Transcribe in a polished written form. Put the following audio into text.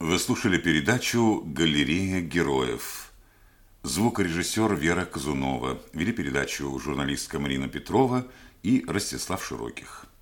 Вы слушали передачу «Галерея героев». Звукорежиссер Вера Казунова. Вели передачу журналистка Марина Петрова и Ростислав Широких.